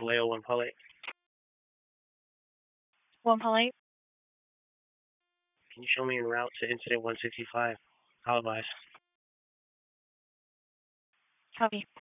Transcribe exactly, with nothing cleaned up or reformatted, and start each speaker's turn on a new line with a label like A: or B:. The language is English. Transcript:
A: Vallejo one Polite.
B: One Polite.
A: Can you show me en route to incident one sixty-five? Alibis.
B: Copy.